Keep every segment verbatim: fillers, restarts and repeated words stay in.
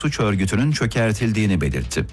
suç örgütünün çökertildiğini belirtti.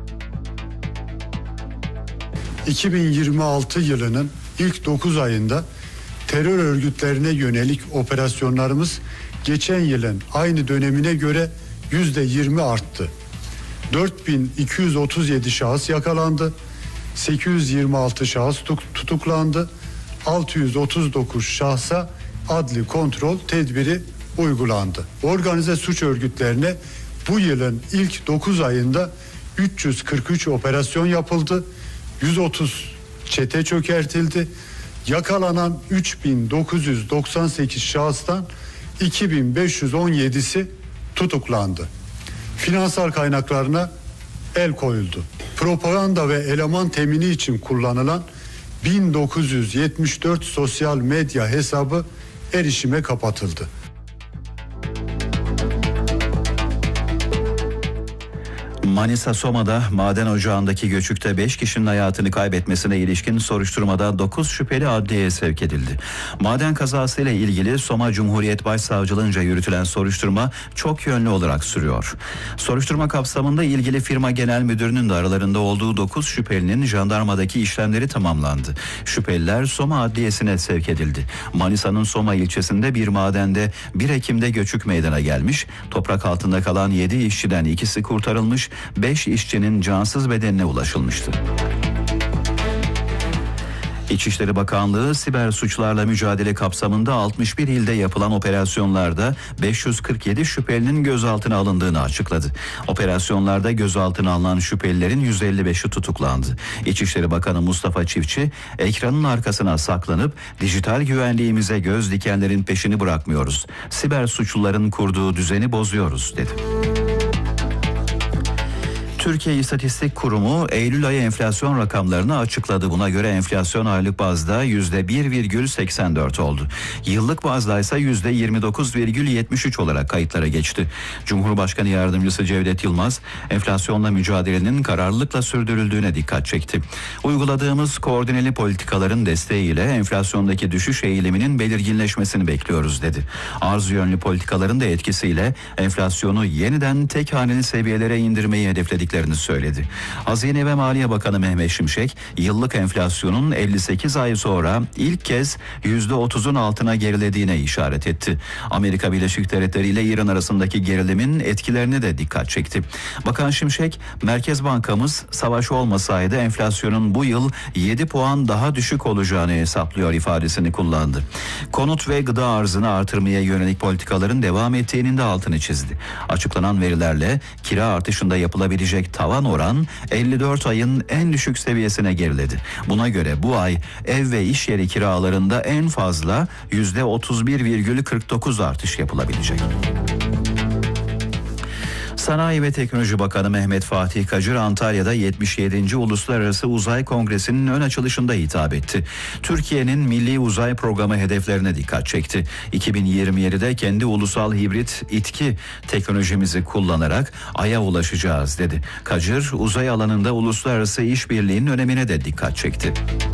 iki bin yirmi altı yılının ilk dokuz ayında terör örgütlerine yönelik operasyonlarımız geçen yılın aynı dönemine göre yüzde yirmi arttı. dört bin iki yüz otuz yedi şahıs yakalandı, sekiz yüz yirmi altı şahıs tutuklandı, altı yüz otuz dokuz şahsa adli kontrol tedbiri uygulandı. Organize suç örgütlerine bu yılın ilk dokuz ayında üç yüz kırk üç operasyon yapıldı, yüz otuz çete çökertildi. Yakalanan üç bin dokuz yüz doksan sekiz şahıstan iki bin beş yüz on yedisi tutuklandı. Finansal kaynaklarına el koyuldu. Propaganda ve eleman temini için kullanılan bin dokuz yüz yetmiş dört sosyal medya hesabı erişime kapatıldı. Manisa Soma'da maden ocağındaki göçükte beş kişinin hayatını kaybetmesine ilişkin soruşturmada dokuz şüpheli adliyeye sevk edildi. Maden kazasıyla ilgili Soma Cumhuriyet Başsavcılığınca yürütülen soruşturma çok yönlü olarak sürüyor. Soruşturma kapsamında ilgili firma genel müdürünün de aralarında olduğu dokuz şüphelinin jandarmadaki işlemleri tamamlandı. Şüpheliler Soma Adliyesi'ne sevk edildi. Manisa'nın Soma ilçesinde bir madende bir Ekim'de göçük meydana gelmiş. Toprak altında kalan yedi işçiden ikisi kurtarılmış, beş işçinin cansız bedenine ulaşılmıştı. İçişleri Bakanlığı siber suçlarla mücadele kapsamında altmış bir ilde yapılan operasyonlarda beş yüz kırk yedi şüphelinin gözaltına alındığını açıkladı. Operasyonlarda gözaltına alınan şüphelilerin yüz elli beşi tutuklandı. İçişleri Bakanı Mustafa Çiftçi, ekranın arkasına saklanıp dijital güvenliğimize göz dikenlerin peşini bırakmıyoruz. Siber suçluların kurduğu düzeni bozuyoruz dedi. Türkiye İstatistik Kurumu Eylül ayı enflasyon rakamlarını açıkladı. Buna göre enflasyon aylık bazda yüzde bir virgül seksen dört oldu. Yıllık bazda ise yüzde yirmi dokuz virgül yetmiş üç olarak kayıtlara geçti. Cumhurbaşkanı Yardımcısı Cevdet Yılmaz, enflasyonla mücadelenin kararlılıkla sürdürüldüğüne dikkat çekti. Uyguladığımız koordineli politikaların desteğiyle enflasyondaki düşüş eğiliminin belirginleşmesini bekliyoruz dedi. Arz yönlü politikaların da etkisiyle enflasyonu yeniden tek haneli seviyelere indirmeyi hedefledik söyledi. Hazine ve Maliye Bakanı Mehmet Şimşek, yıllık enflasyonun elli sekiz ay sonra ilk kez yüzde otuzun altına gerilediğine işaret etti. Amerika Birleşik Devletleri ile İran arasındaki gerilimin etkilerine de dikkat çekti. Bakan Şimşek, Merkez Bankamız savaş olmasaydı enflasyonun bu yıl yedi puan daha düşük olacağını hesaplıyor ifadesini kullandı. Konut ve gıda arzını artırmaya yönelik politikaların devam ettiğinin de altını çizdi. Açıklanan verilerle kira artışında yapılabilecek tavan oran elli dört ayın en düşük seviyesine geriledi. Buna göre bu ay ev ve iş yeri kiralarında en fazla yüzde otuz bir virgül kırk dokuz artış yapılabilecek. Sanayi ve Teknoloji Bakanı Mehmet Fatih Kacır Antalya'da yetmiş yedinci Uluslararası Uzay Kongresi'nin ön açılışında hitap etti. Türkiye'nin Milli Uzay Programı hedeflerine dikkat çekti. iki bin yirmi yedide kendi ulusal hibrit İTKİ teknolojimizi kullanarak Ay'a ulaşacağız dedi. Kacır, uzay alanında uluslararası işbirliğinin önemine de dikkat çekti.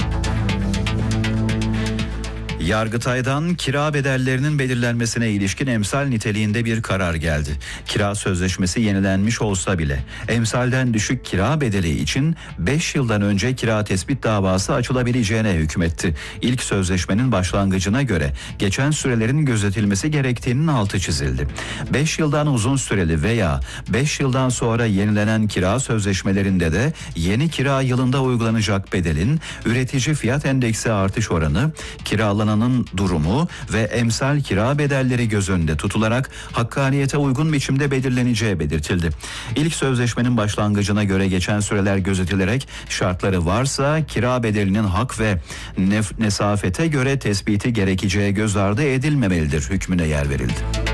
Yargıtay'dan kira bedellerinin belirlenmesine ilişkin emsal niteliğinde bir karar geldi. Kira sözleşmesi yenilenmiş olsa bile emsalden düşük kira bedeli için beş yıldan önce kira tespit davası açılabileceğine hükmetti. İlk sözleşmenin başlangıcına göre geçen sürelerin gözetilmesi gerektiğinin altı çizildi. beş yıldan uzun süreli veya beş yıldan sonra yenilenen kira sözleşmelerinde de yeni kira yılında uygulanacak bedelin üretici fiyat endeksi artış oranı, kiralanan durumu ve emsal kira bedelleri göz önünde tutularak hakkaniyete uygun biçimde belirleneceği belirtildi. İlk sözleşmenin başlangıcına göre geçen süreler gözetilerek şartları varsa kira bedelinin hak ve nef- nesafete göre tespiti gerekeceği göz ardı edilmemelidir hükmüne yer verildi.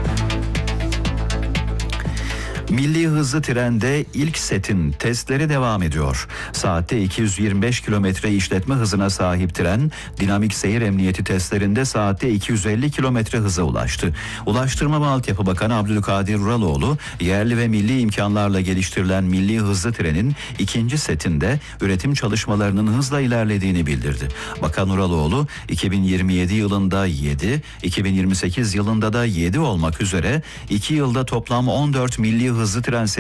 Milli hızlı trende ilk setin testleri devam ediyor. Saatte iki yüz yirmi beş kilometre işletme hızına sahip tren, dinamik seyir emniyeti testlerinde saatte iki yüz elli kilometre hıza ulaştı. Ulaştırma ve Altyapı Bakanı Abdülkadir Uraloğlu, yerli ve milli imkanlarla geliştirilen milli hızlı trenin ikinci setinde üretim çalışmalarının hızla ilerlediğini bildirdi. Bakan Uraloğlu, iki bin yirmi yedi yılında yedi, iki bin yirmi sekiz yılında da yedi olmak üzere iki yılda toplam on dört milli hızlı tren